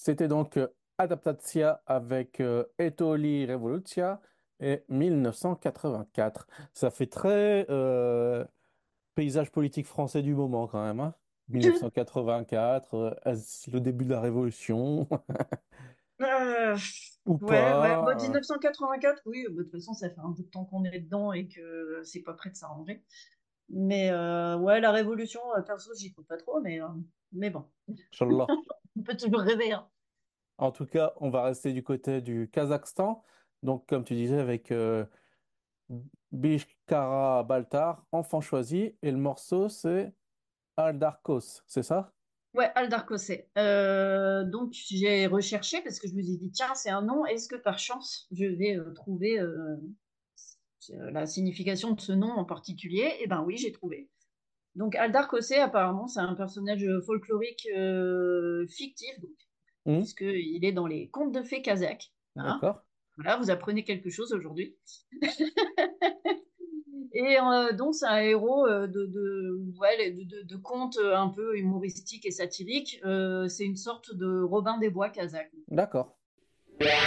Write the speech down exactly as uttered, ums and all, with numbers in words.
C'était donc euh, Adaptatia avec euh, Etoli Revolutia et mille neuf cent quatre-vingt-quatre. Ça fait très euh, paysage politique français du moment quand même, hein. mille neuf cent quatre-vingt-quatre, euh, le début de la Révolution, Euh, ou ouais, ouais. Bah, pas. euh, mille neuf cent quatre-vingt-quatre, oui, bah, de toute façon, ça fait un bout de temps qu'on est dedans et que c'est pas prêt de s'arranger. Mais euh, ouais, la révolution, euh, perso, j'y crois pas trop, mais, euh, mais bon, Inch'Allah. on peut toujours rêver, hein. En tout cas, on va rester du côté du Kazakhstan. Donc, comme tu disais, avec euh, Bishkara Baltar, Enfant choisi, et le morceau, c'est Aldarkos, c'est ça? Ouais, Aldarkosé. Euh, donc, j'ai recherché parce que je me suis dit, tiens, c'est un nom, est-ce que par chance, je vais euh, trouver euh, la signification de ce nom en particulier? Eh ben oui, j'ai trouvé. Donc, Aldar Kossé, apparemment, c'est un personnage folklorique euh, fictif, donc, Hmm, puisqu'il est dans les contes de fées kazakhs. Hein. d'accord. Voilà, vous apprenez quelque chose aujourd'hui. Et euh, donc, c'est un héros euh, de, de, ouais, de, de, de contes un peu humoristiques et satiriques. Euh, c'est une sorte de Robin des Bois kazakh. D'accord.